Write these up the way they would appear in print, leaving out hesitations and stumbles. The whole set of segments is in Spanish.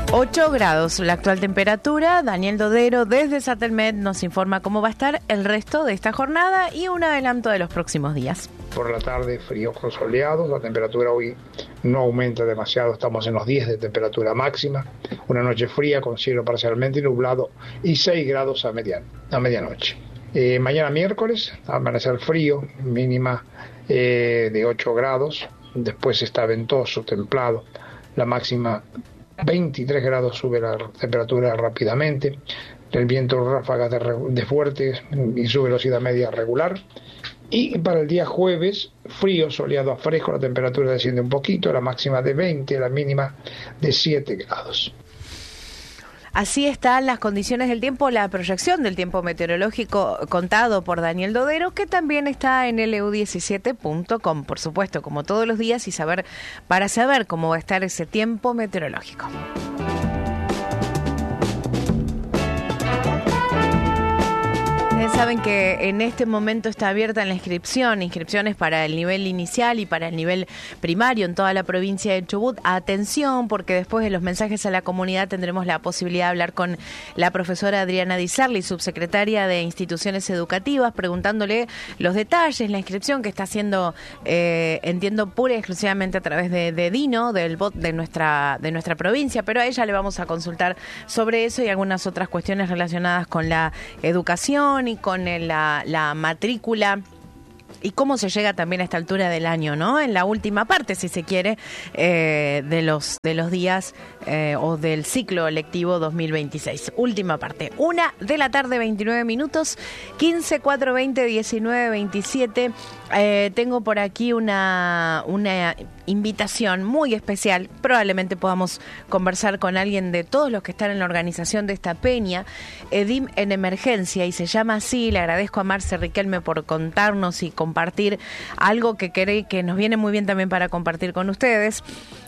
8 grados la actual temperatura. Daniel Dodero desde Satelmed nos informa cómo va a estar el resto de esta jornada y un adelanto de los próximos días. Por la tarde fríos con soleados, la temperatura hoy no aumenta demasiado, estamos en los 10 de temperatura máxima, una noche fría con cielo parcialmente nublado y 6 grados a medianoche. Mañana miércoles, amanecer frío, mínima de 8 grados, después está ventoso, templado, la máxima 23 grados, sube la temperatura rápidamente, el viento ráfagas de fuertes y su velocidad media regular. Y para el día jueves, frío, soleado a fresco, la temperatura desciende un poquito, la máxima de 20, la mínima de 7 grados. Así están las condiciones del tiempo, la proyección del tiempo meteorológico contado por Daniel Dodero, que también está en lu17.com, por supuesto, como todos los días, y para saber cómo va a estar ese tiempo meteorológico. Saben que en este momento está abierta la inscripciones para el nivel inicial y para el nivel primario en toda la provincia de Chubut. Atención, porque después de los mensajes a la comunidad tendremos la posibilidad de hablar con la profesora Adriana Di Sarli, subsecretaria de Instituciones Educativas, preguntándole los detalles, la inscripción que está haciendo, entiendo, pura y exclusivamente a través de Dino, del bot de nuestra provincia, pero a ella le vamos a consultar sobre eso y algunas otras cuestiones relacionadas con la educación y con la matrícula y cómo se llega también a esta altura del año, ¿no? En la última parte, si se quiere, de los días o del ciclo lectivo 2026. Última parte. 1:00 29 minutos, 15 4 20 19 27. Tengo por aquí una invitación muy especial. Probablemente podamos conversar con alguien de todos los que están en la organización de esta peña, EDIM en Emergencia, y se llama así. Le agradezco a Marce Riquelme por contarnos y compartir algo que nos viene muy bien también para compartir con ustedes.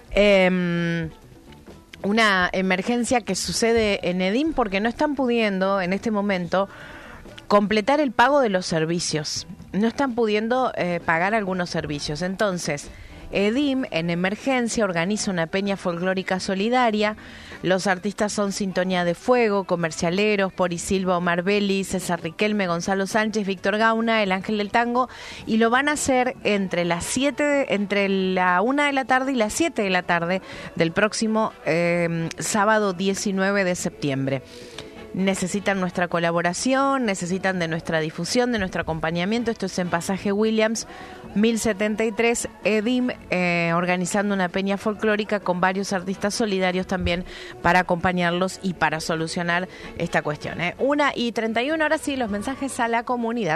Una emergencia que sucede en EDIM porque no están pudiendo en este momento completar el pago de los servicios. No están pudiendo pagar algunos servicios. Entonces, EDIM en Emergencia organiza una peña folclórica solidaria. Los artistas son Sintonía de Fuego, Comercialeros, Pori Silva, Omar Belli, César Riquelme, Gonzalo Sánchez, Víctor Gauna, El Ángel del Tango, y lo van a hacer entre la 1 de la tarde y las 7 de la tarde del próximo sábado 19 de septiembre. Necesitan nuestra colaboración, necesitan de nuestra difusión, de nuestro acompañamiento. Esto es en Pasaje Williams, 1073, EDIM, organizando una peña folclórica con varios artistas solidarios también para acompañarlos y para solucionar esta cuestión. 1:31, ahora sí, los mensajes a la comunidad.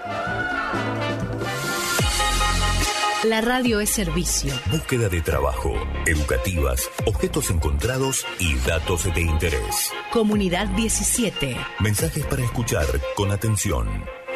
La radio es servicio. Búsqueda de trabajo, educativas, objetos encontrados y datos de interés. Comunidad 17. Mensajes para escuchar con atención.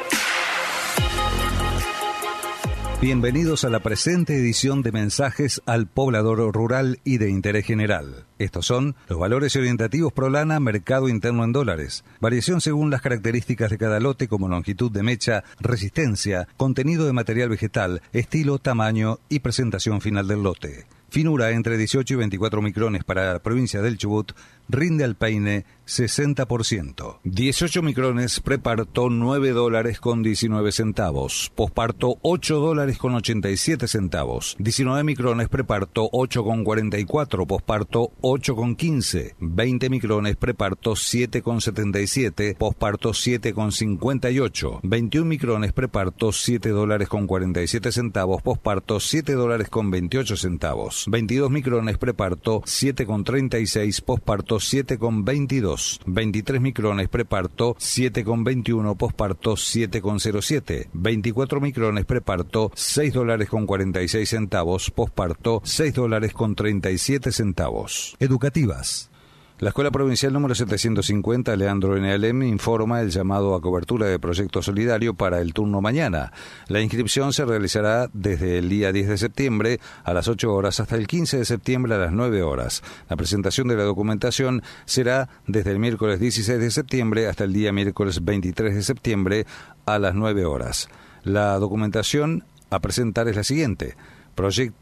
Bienvenidos a la presente edición de Mensajes al Poblador Rural y de Interés General. Estos son los valores orientativos Prolana, mercado interno en dólares. Variación según las características de cada lote como longitud de mecha, resistencia, contenido de material vegetal, estilo, tamaño y presentación final del lote. Finura entre 18 y 24 micrones para la provincia del Chubut, rinde al peine 60%. 18 micrones preparto $9 con 19 centavos. Posparto $8 con 87 centavos. 19 micrones preparto 8 con 44. Posparto 8 con 15. 20 micrones preparto 7 con 77. Posparto 7 con 58. 21 micrones preparto $7 con 47 centavos. Posparto $7 con 28 centavos. 22 micrones preparto 7 con 36. Posparto 7 con 22. 23 micrones preparto 7 con 21, posparto 7 con 07. 24 micrones preparto $6 con 46 centavos, posparto $6 con 37 centavos. Educativas. La Escuela Provincial número 750, Leandro N. Alem, informa el llamado a cobertura de proyecto solidario para el turno mañana. La inscripción se realizará desde el día 10 de septiembre a las 8 horas hasta el 15 de septiembre a las 9 horas. La presentación de la documentación será desde el miércoles 16 de septiembre hasta el día miércoles 23 de septiembre a las 9 horas. La documentación a presentar es la siguiente: proyecto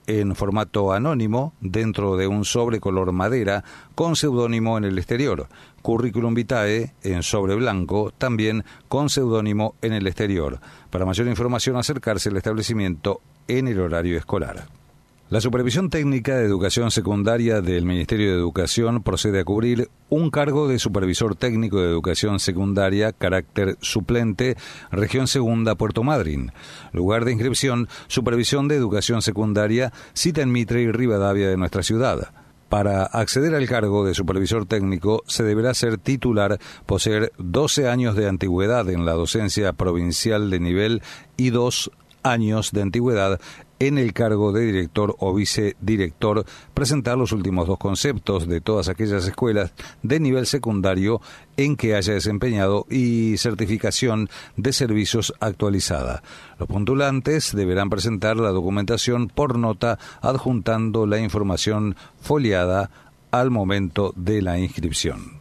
en formato anónimo dentro de un sobre color madera con seudónimo en el exterior. Curriculum vitae en sobre blanco, también con seudónimo en el exterior. Para mayor información, acercarse al establecimiento en el horario escolar. La Supervisión Técnica de Educación Secundaria del Ministerio de Educación procede a cubrir un cargo de Supervisor Técnico de Educación Secundaria, carácter suplente, Región Segunda, Puerto Madryn. Lugar de inscripción, Supervisión de Educación Secundaria, cita en Mitre y Rivadavia de nuestra ciudad. Para acceder al cargo de supervisor técnico se deberá ser titular, poseer 12 años de antigüedad en la docencia provincial de nivel y 2 años de antigüedad en el cargo de director o vicedirector, presentar los últimos 2 conceptos de todas aquellas escuelas de nivel secundario en que haya desempeñado y certificación de servicios actualizada. Los postulantes deberán presentar la documentación por nota adjuntando la información foliada al momento de la inscripción.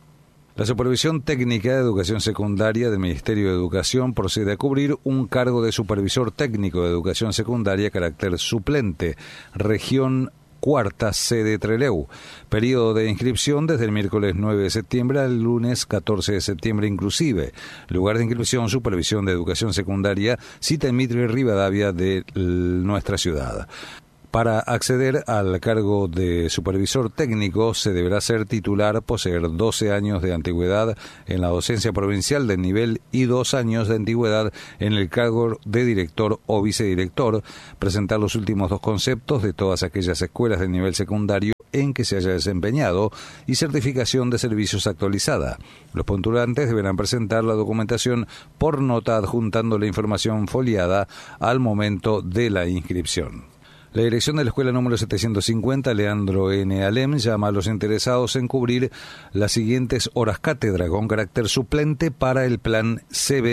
La Supervisión Técnica de Educación Secundaria del Ministerio de Educación procede a cubrir un cargo de Supervisor Técnico de Educación Secundaria, carácter suplente, Región Cuarta, sede Trelew. Periodo de inscripción desde el miércoles 9 de septiembre al lunes 14 de septiembre inclusive. Lugar de inscripción, Supervisión de Educación Secundaria, cita en Mitre y Rivadavia de nuestra ciudad. Para acceder al cargo de supervisor técnico se deberá ser titular, poseer 12 años de antigüedad en la docencia provincial de nivel y 2 años de antigüedad en el cargo de director o vicedirector, presentar los últimos 2 conceptos de todas aquellas escuelas de nivel secundario en que se haya desempeñado y certificación de servicios actualizada. Los postulantes deberán presentar la documentación por nota adjuntando la información foliada al momento de la inscripción. La dirección de la escuela número 750, Leandro N. Alem, llama a los interesados en cubrir las siguientes horas cátedra con carácter suplente para el plan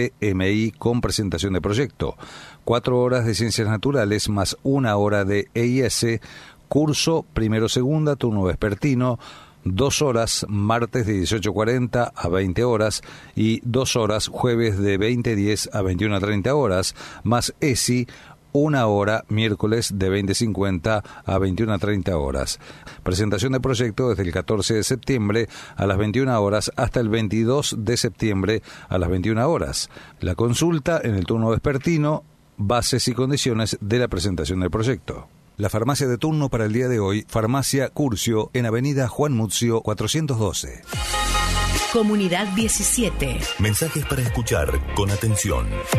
CBMI con presentación de proyecto. 4 horas de ciencias naturales más 1 hora de EIS, curso primero-segunda, turno vespertino, 2 horas martes de 18:40 a 20 horas y 2 horas jueves de 20:10 a 21:30 horas, más ESI, 1 hora miércoles de 20:50 a 21:30 horas. Presentación de proyecto desde el 14 de septiembre a las 21 horas hasta el 22 de septiembre a las 21 horas. La consulta en el turno vespertino, bases y condiciones de la presentación del proyecto. La farmacia de turno para el día de hoy, Farmacia Curcio, en Avenida Juan Muzio 412. Comunidad 17. Mensajes para escuchar con atención.